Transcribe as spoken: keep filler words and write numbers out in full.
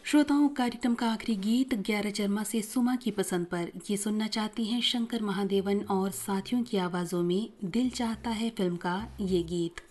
श्रोताओं, कार्यक्रम का आखिरी गीत ग्यारह चरमा से सुमा की पसंद पर ये सुनना चाहती हैं शंकर महादेवन और साथियों की आवाज़ों में दिल चाहता है फिल्म का ये गीत।